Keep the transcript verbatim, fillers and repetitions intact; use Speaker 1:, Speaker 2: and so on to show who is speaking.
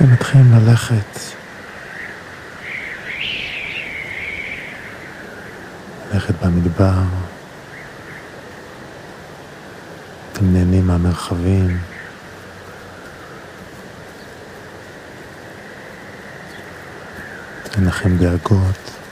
Speaker 1: אתם מתחילים ללכת, ללכת במדבר, אתם נהנים מהמרחבים, אין לכם דאגות,